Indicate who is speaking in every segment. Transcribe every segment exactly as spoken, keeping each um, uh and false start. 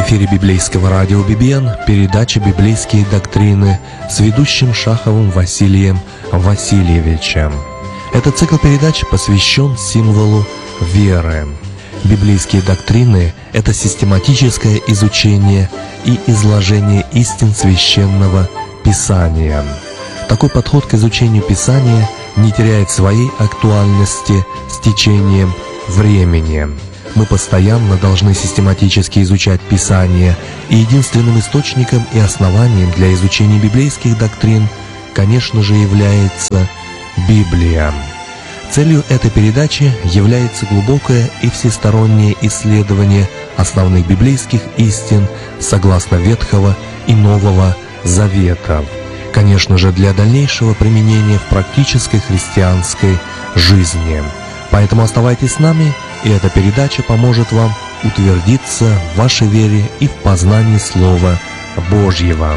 Speaker 1: эфире библейского радио «Бибиен» передача «Библейские доктрины» с ведущим Шаховым Василием Васильевичем. Этот цикл передач посвящен символу веры. Библейские доктрины – это систематическое изучение и изложение истин Священного Писания. Такой подход к изучению Писания не теряет своей актуальности с течением времени. Мы постоянно должны систематически изучать Писание, и единственным источником и основанием для изучения библейских доктрин, конечно же, является Библия. Целью этой передачи является глубокое и всестороннее исследование основных библейских истин согласно Ветхого и Нового Заветов, конечно же, для дальнейшего применения в практической христианской жизни. Поэтому оставайтесь с нами, и эта передача поможет вам утвердиться в вашей вере и в познании Слова Божьего.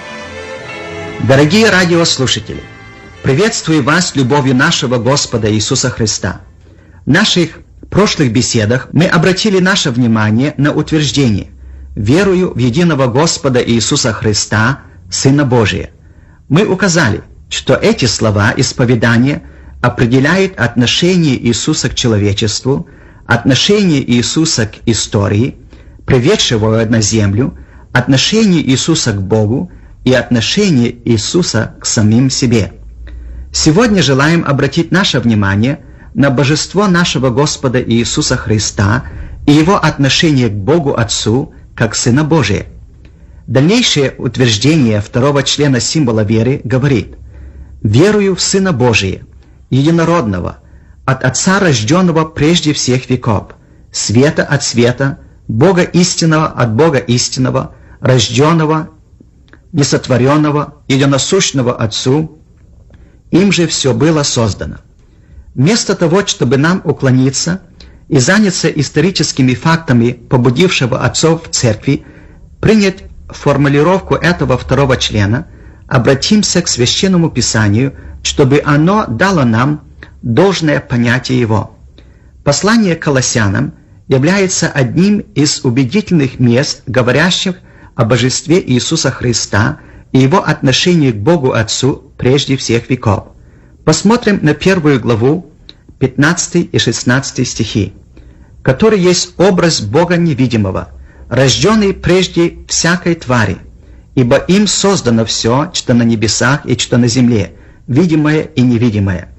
Speaker 2: Дорогие радиослушатели, приветствую вас любовью нашего Господа Иисуса Христа. В наших прошлых беседах мы обратили наше внимание на утверждение: «Верую в единого Господа Иисуса Христа, Сына Божия». Мы указали, что эти слова исповедания определяют отношение Иисуса к человечеству, отношение Иисуса к истории, приведшего его на землю, отношение Иисуса к Богу и отношение Иисуса к самим себе. Сегодня желаем обратить наше внимание на божество нашего Господа Иисуса Христа и Его отношение к Богу Отцу как Сына Божия. Дальнейшее утверждение второго члена символа веры говорит: «Верую в Сына Божия, единородного, от Отца рожденного прежде всех веков, света от света, Бога истинного от Бога истинного, рожденного, несотворенного, единосущного Отцу, им же все было создано». Вместо того, чтобы нам уклониться и заняться историческими фактами, побудившего отцов в церкви принять формулировку этого второго члена, обратимся к Священному Писанию, чтобы оно дало нам должное понятие его. Послание к Колоссянам является одним из убедительных мест, говорящих о божестве Иисуса Христа и Его отношении к Богу Отцу прежде всех веков. Посмотрим на первую главу, пятнадцатый и шестнадцатый стихи, который есть образ Бога невидимого, рожденный прежде всякой твари, ибо им создано все, что на небесах и что на земле, видимое и невидимое.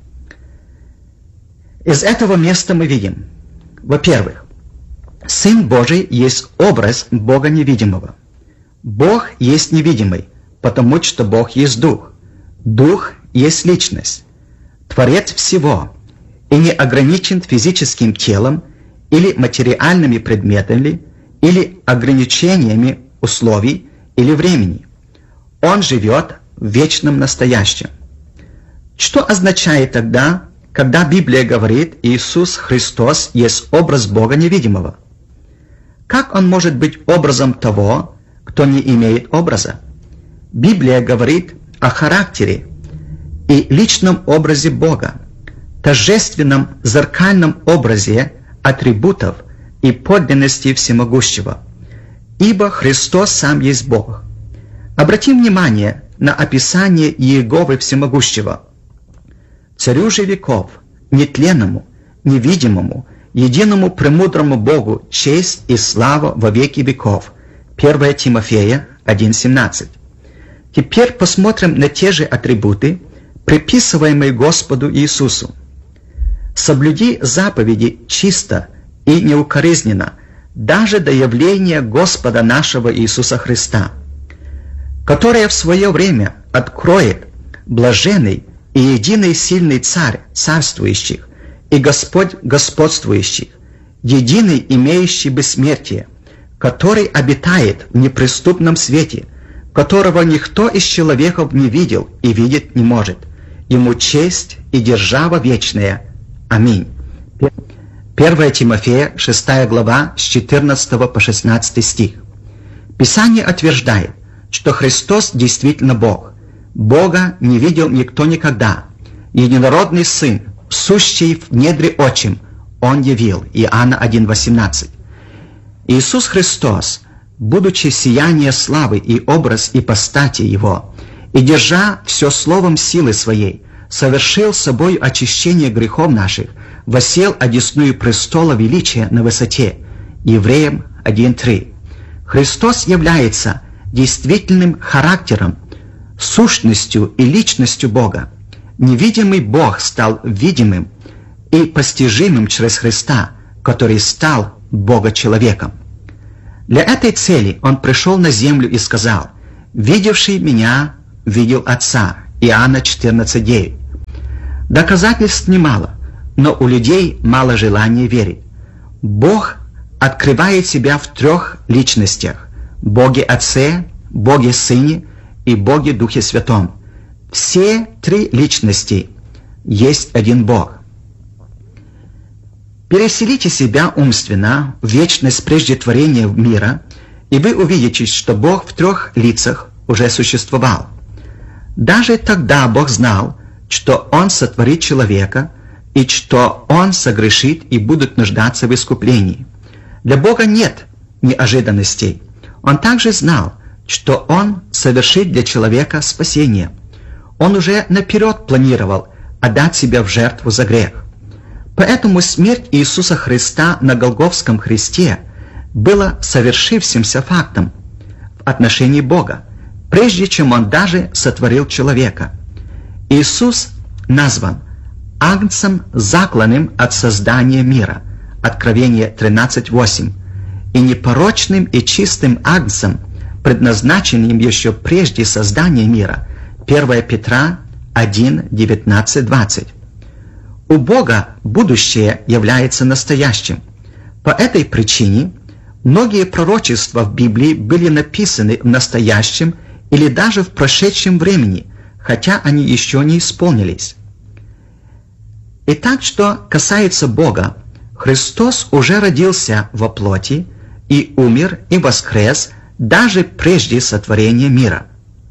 Speaker 2: Из этого места мы видим, во-первых, Сын Божий есть образ Бога невидимого. Бог есть невидимый, потому что Бог есть Дух. Дух есть личность, Творец всего, и не ограничен физическим телом или материальными предметами, или ограничениями условий или времени. Он живет в вечном настоящем. Что означает тогда, когда Библия говорит, Иисус Христос есть образ Бога невидимого? Как Он может быть образом того, кто не имеет образа? Библия говорит о характере и личном образе Бога, торжественном зеркальном образе атрибутов и подлинности всемогущего, ибо Христос сам есть Бог. Обратим внимание на описание Иеговы Всемогущего: «Царю же веков, нетленному, невидимому, единому премудрому Богу честь и слава во веки веков». первое Тимофея один семнадцать. Теперь посмотрим на те же атрибуты, приписываемые Господу Иисусу. «Соблюди заповеди чисто и неукоризненно, даже до явления Господа нашего Иисуса Христа, которое в свое время откроет блаженный и единый сильный Царь царствующих и Господь господствующих, единый имеющий бессмертие, который обитает в неприступном свете, которого никто из человеков не видел и видеть не может. Ему честь и держава вечная. Аминь». первое Тимофея, шестая глава, с четырнадцатого по шестнадцатый стих. Писание утверждает, что Христос действительно Бог. Бога не видел никто никогда. Единородный Сын, сущий в недре отчим, Он явил. Иоанна один восемнадцать. Иисус Христос будучи сияние славы и образ ипостати Его, и держа все словом силы Своей, совершил собой очищение грехов наших, воссел одесную престола величия на высоте. Евреям один три. Христос является действительным характером, сущностью и личностью Бога. Невидимый Бог стал видимым и постижимым через Христа, который стал Бога-человеком. Для этой цели Он пришел на землю и сказал: «Видевший Меня, видел Отца». Иоанна четырнадцать девять. Доказательств немало, но у людей мало желания верить. Бог открывает себя в трех личностях: Боге Отце, Боге Сыне и Боге Духе Святом. Все три личности есть один Бог. Переселите себя умственно в вечность прежде творения мира, и вы увидите, что Бог в трех лицах уже существовал. Даже тогда Бог знал, что Он сотворит человека, и что он согрешит и будет нуждаться в искуплении. Для Бога нет неожиданностей. Он также знал, что Он совершит для человека спасение. Он уже наперед планировал отдать себя в жертву за грех. Поэтому смерть Иисуса Христа на Голгофском кресте была совершившимся фактом в отношении Бога, прежде чем Он даже сотворил человека. Иисус назван Агнцем, закланным от создания мира, Откровение тринадцать восемь, и непорочным и чистым Агнцем, предназначенным еще прежде создания мира, первое Петра один девятнадцать двадцать. У Бога будущее является настоящим. По этой причине многие пророчества в Библии были написаны в настоящем или даже в прошедшем времени, хотя они еще не исполнились. Итак, что касается Бога, Христос уже родился во плоти и умер и воскрес даже прежде сотворения мира.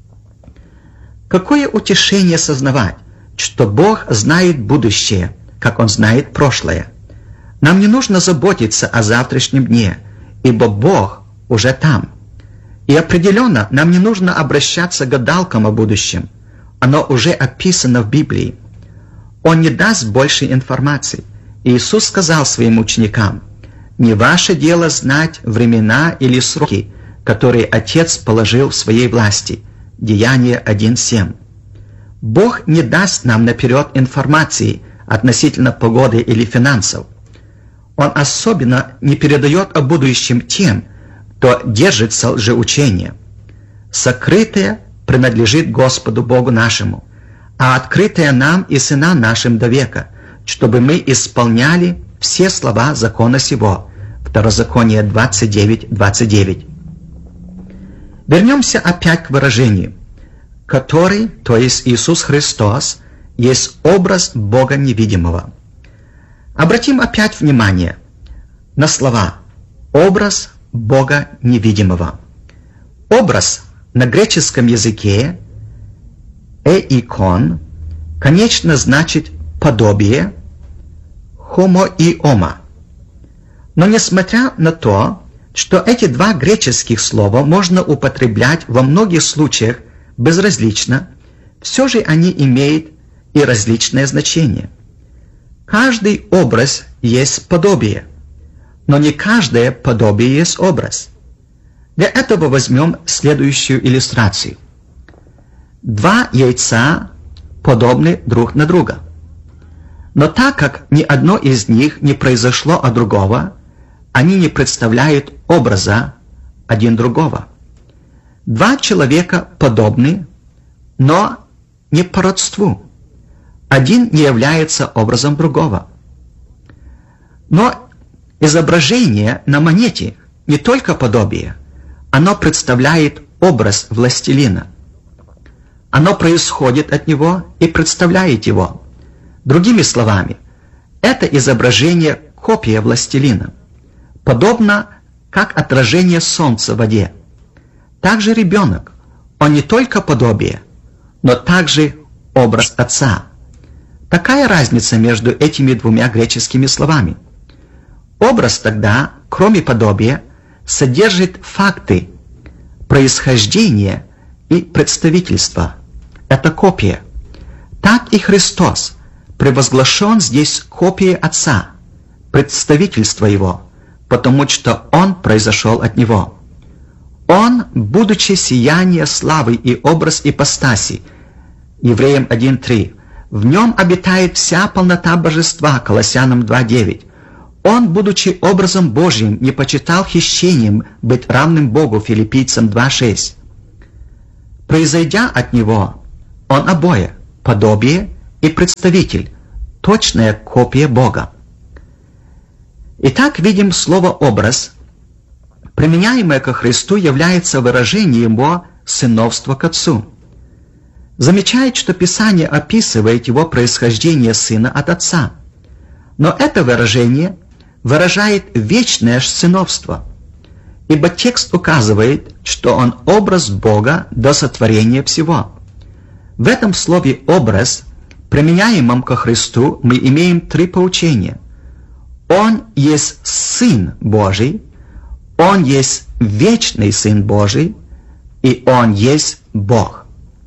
Speaker 2: Какое утешение сознавать, что Бог знает будущее, как Он знает прошлое. Нам не нужно заботиться о завтрашнем дне, ибо Бог уже там. И определенно нам не нужно обращаться к гадалкам о будущем. Оно уже описано в Библии. Он не даст больше информации. Иисус сказал своим ученикам: «Не ваше дело знать времена или сроки, которые Отец положил в своей власти». Деяние один семь. Бог не даст нам наперед информации относительно погоды или финансов. Он особенно не передает о будущем тем, кто держится лжеучения. Сокрытое принадлежит Господу Богу нашему, а открытое нам и сынам нашим до века, чтобы мы исполняли все слова закона сего. Второзаконие двадцать девять двадцать девять. Вернемся опять к выражению, который, то есть Иисус Христос, есть образ Бога невидимого. Обратим опять внимание на слова «образ Бога невидимого». Образ на греческом языке «эикон» конечно значит «подобие», «хомоиома». Но несмотря на то, что эти два греческих слова можно употреблять во многих случаях безразлично, все же они имеют и различное значение. Каждый образ есть подобие, но не каждое подобие есть образ. Для этого возьмем следующую иллюстрацию. Два яйца подобны друг на друга. Но так как ни одно из них не произошло от другого, они не представляют образа один другого. Два человека подобны, но не по родству. Один не является образом другого. Но изображение на монете не только подобие, оно представляет образ властелина. Оно происходит от него и представляет его. Другими словами, это изображение копия властелина, подобно как отражение солнца в воде. Также ребенок, он не только подобие, но также образ отца. Какая разница между этими двумя греческими словами? Образ тогда, кроме подобия, содержит факты происхождения и представительства. Это копия. Так и Христос превозглашен здесь копией Отца, представительство Его, потому что Он произошел от Него. Он, будучи сияние славы и образ ипостаси, Евреям один три, в Нем обитает вся полнота Божества, Колоссянам два девять. Он, будучи образом Божьим, не почитал хищением быть равным Богу, Филиппийцам два шесть. Произойдя от Него, Он обоє, подобие и представитель, точная копия Бога. Итак, видим слово «образ», применяемое ко Христу, является выражением Его сыновства к Отцу. Замечает, что Писание описывает Его происхождение Сына от Отца. Но это выражение выражает вечное сыновство, ибо текст указывает, что Он образ Бога до сотворения всего. В этом слове «образ», применяемом ко Христу, мы имеем три поучения. Он есть Сын Божий, Он есть вечный Сын Божий, и Он есть Бог.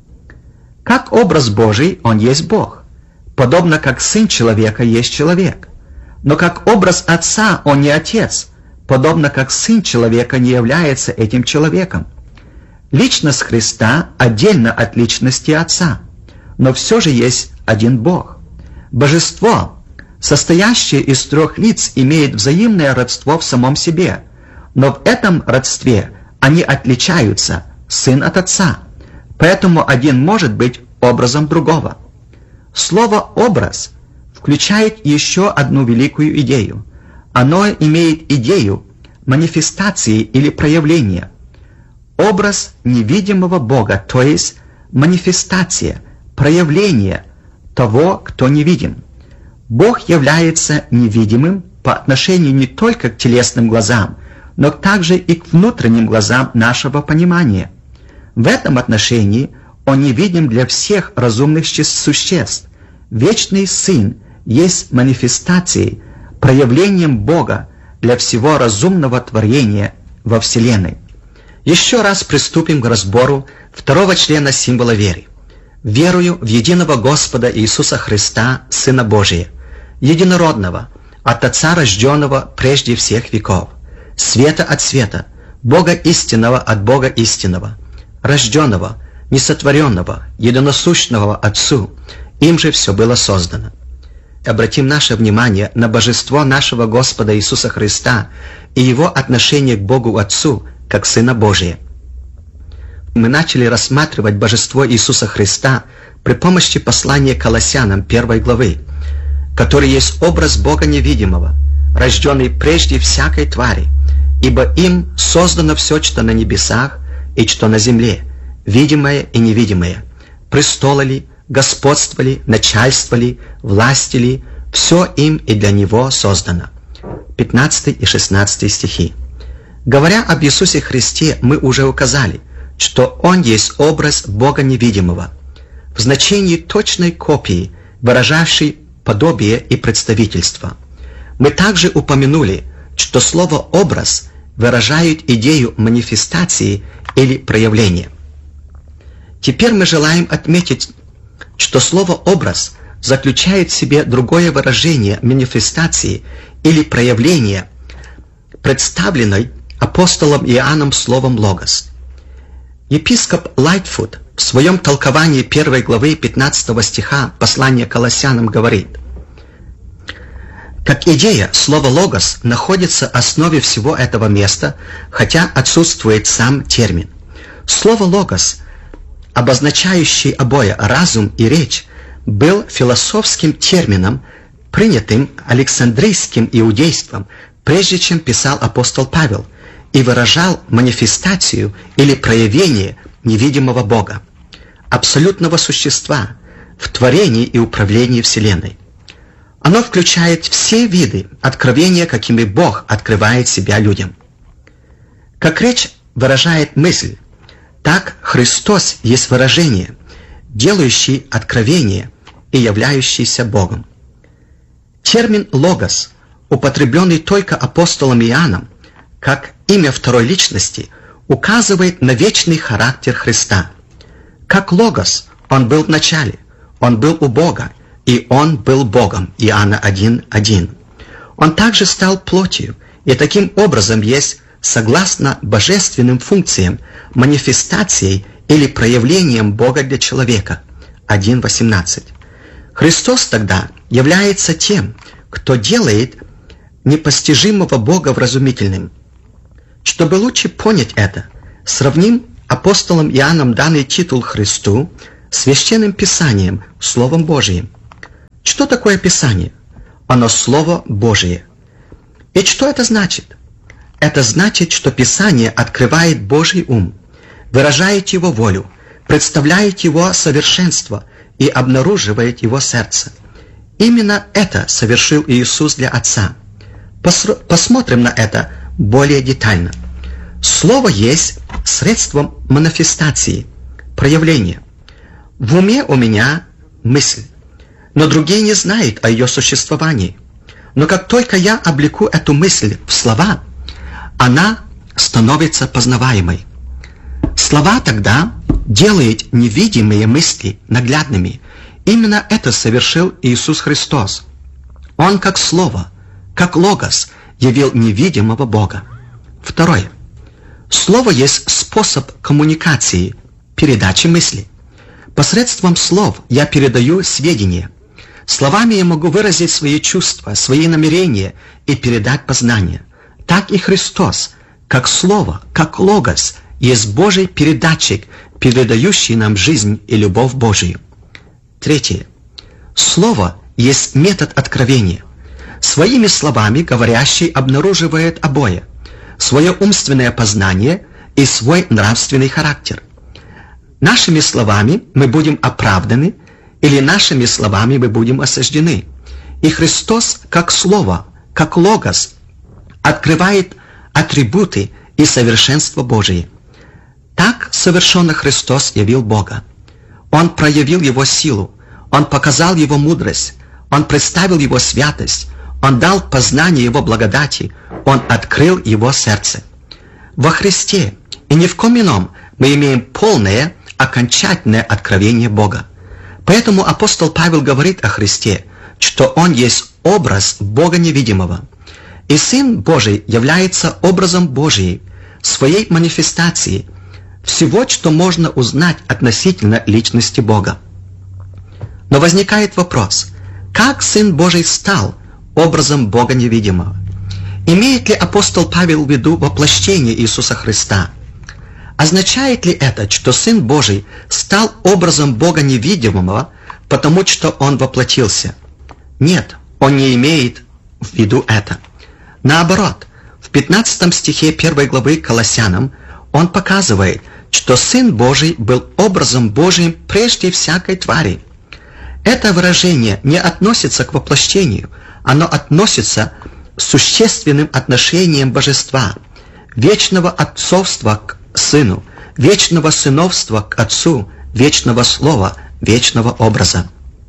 Speaker 2: Как образ Божий, Он есть Бог, подобно как Сын человека есть человек. Но как образ Отца, Он не Отец, подобно как Сын человека не является этим человеком. Личность Христа отдельно от личности Отца, но все же есть один Бог. Божество, состоящее из трех лиц, имеет взаимное родство в самом себе, но в этом родстве они отличаются, Сын от Отца, поэтому один может быть образом другого. Слово «образ» включает еще одну великую идею. Оно имеет идею манифестации или проявления. Образ невидимого Бога, то есть манифестация, проявление того, кто невидим. Бог является невидимым по отношению не только к телесным глазам, но также и к внутренним глазам нашего понимания. В этом отношении Он невидим для всех разумных существ. Вечный Сын есть манифестацией, проявлением Бога для всего разумного творения во Вселенной. Еще раз приступим к разбору второго члена символа веры. Верую в единого Господа Иисуса Христа, Сына Божия, единородного, от Отца рожденного прежде всех веков, света от света, Бога истинного от Бога истинного, рожденного, несотворенного, единосущного Отцу, им же все было создано. Обратим наше внимание на божество нашего Господа Иисуса Христа и Его отношение к Богу Отцу, как Сына Божия. Мы начали рассматривать божество Иисуса Христа при помощи послания Колоссянам первой главы, который есть образ Бога невидимого, рожденный прежде всякой твари, ибо им создано все, что на небесах и что на земле, видимое и невидимое, престолы ли, господство ли, начальство ли, власти ли, все им и для Него создано. пятнадцатый и шестнадцатый стихи. Говоря об Иисусе Христе, мы уже указали, что Он есть образ Бога невидимого, в значении точной копии, выражавшей подобие и представительство. Мы также упомянули, что слово «образ» выражает идею манифестации или проявления. Теперь мы желаем отметить, что слово «образ» заключает в себе другое выражение манифестации или проявления, представленной апостолом Иоанном словом «логос». Епископ Лайтфуд в своем толковании первой главы пятнадцатого стиха послания Колоссянам говорит: как идея, слово «логос» находится в основе всего этого места, хотя отсутствует сам термин. Слово «логос», обозначающий обои разум и речь, был философским термином, принятым Александрийским иудейством, прежде чем писал апостол Павел, и выражал манифестацию или проявление невидимого Бога, абсолютного существа в творении и управлении Вселенной. Оно включает все виды откровения, какими Бог открывает себя людям. Как речь выражает мысль, так Христос есть выражение, делающий откровение и являющийся Богом. Термин «логос», употребленный только апостолом Иоанном, как имя второй личности, указывает на вечный характер Христа. Как Логос, Он был в начале, Он был у Бога, и Он был Богом. Иоанна один один. Он также стал плотью, и таким образом есть, согласно божественным функциям, манифестацией или проявлением Бога для человека. один восемнадцать. Христос тогда является тем, кто делает непостижимого Бога вразумительным. Чтобы лучше понять это, сравним апостолом Иоанном данный титул Христу с Священным Писанием, Словом Божиим. Что такое Писание? Оно Слово Божие. И что это значит? Это значит, что Писание открывает Божий ум, выражает Его волю, представляет Его совершенство и обнаруживает Его сердце. Именно это совершил Иисус для Отца. Посмотрим на это более детально. Слово есть средством манифестации, проявления. В уме у меня мысль, но другие не знают о ее существовании. Но как только я облеку эту мысль в слова, она становится познаваемой. Слова тогда делают невидимые мысли наглядными. Именно это совершил Иисус Христос. Он как Слово, как Логос, явил невидимого Бога. Второе. Слово есть способ коммуникации, передачи мысли. Посредством слов я передаю сведения. Словами я могу выразить свои чувства, свои намерения и передать познание. Так и Христос, как Слово, как Логос, есть Божий передатчик, передающий нам жизнь и любовь Божию. Третье. Слово есть метод откровения. Своими словами говорящий обнаруживает обои: свое умственное познание и свой нравственный характер. Нашими словами мы будем оправданы, или нашими словами мы будем осуждены. И Христос, как Слово, как Логос, открывает атрибуты и совершенство Божие. Так совершенно Христос явил Бога. Он проявил Его силу, Он показал Его мудрость, Он представил Его святость, Он дал познание Его благодати, Он открыл Его сердце. Во Христе и ни в ком ином мы имеем полное, окончательное откровение Бога. Поэтому апостол Павел говорит о Христе, что Он есть образ Бога невидимого. И Сын Божий является образом Божией, своей манифестацией, всего, что можно узнать относительно личности Бога. Но возникает вопрос, как Сын Божий стал образом Бога невидимого? Имеет ли апостол Павел в виду воплощение Иисуса Христа? Означает ли это, что Сын Божий стал образом Бога невидимого, потому что Он воплотился? Нет, он не имеет в виду это. Наоборот, в пятнадцатом стихе первой главы Колоссянам он показывает, что Сын Божий был образом Божиим прежде всякой твари. Это выражение не относится к воплощению, оно относится к существенным отношениям божества, вечного отцовства к Сыну, вечного сыновства к Отцу, вечного Слова, вечного образа.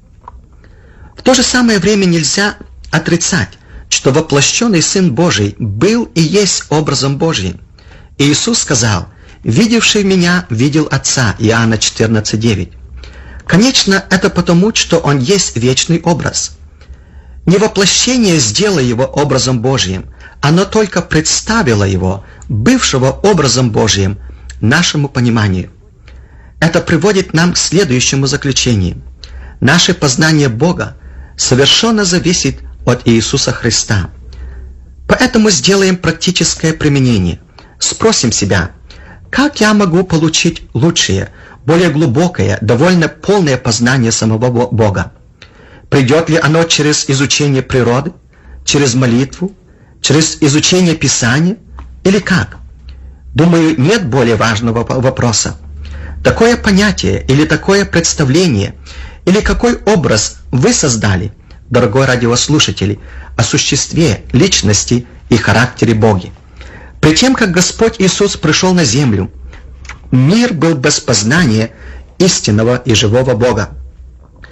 Speaker 2: В то же самое время нельзя отрицать, что воплощенный Сын Божий был и есть образом Божьим. Иисус сказал: «Видевший Меня, видел Отца» Иоанна четырнадцать девять. Конечно, это потому, что Он есть вечный образ. Не воплощение сделало Его образом Божьим, оно только представило Его, бывшего образом Божьим, нашему пониманию. Это приводит нам к следующему заключению. Наше познание Бога совершенно зависит от Иисуса Христа. Поэтому сделаем практическое применение. Спросим себя, как я могу получить лучшее, более глубокое, довольно полное познание самого Бога? Придет ли оно через изучение природы, через молитву, через изучение Писания или как? Думаю, нет более важного вопроса. Такое понятие или такое представление, или какой образ вы создали, дорогой радиослушатели, о существе, личности и характере Бога? При тем, как Господь Иисус пришел на землю, мир был без познания истинного и живого Бога.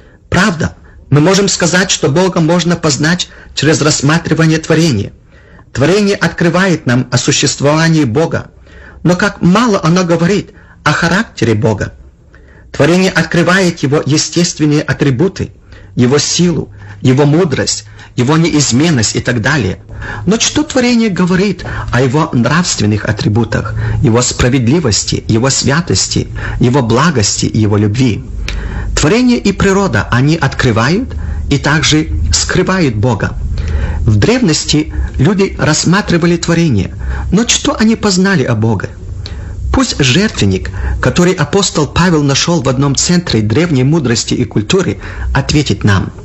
Speaker 2: Правда, мы можем сказать, что Бога можно познать через рассматривание творения. Творение открывает нам о существовании Бога, но как мало оно говорит о характере Бога. Творение открывает Его естественные атрибуты, Его силу, Его мудрость, Его неизменность и так далее. Но что творение говорит о Его нравственных атрибутах, Его справедливости, Его святости, Его благости и Его любви? Творение и природа, они открывают и также скрывают Бога. В древности люди рассматривали творение, но что они познали о Боге? Пусть жертвенник, который апостол Павел нашел в одном центре древней мудрости и культуры, ответит нам: